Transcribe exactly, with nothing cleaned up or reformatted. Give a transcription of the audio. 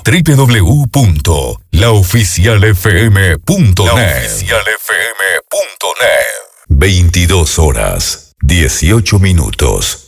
doble u doble u doble u punto la oficial f m punto net. la oficial f m punto net. veintidós horas, dieciocho minutos.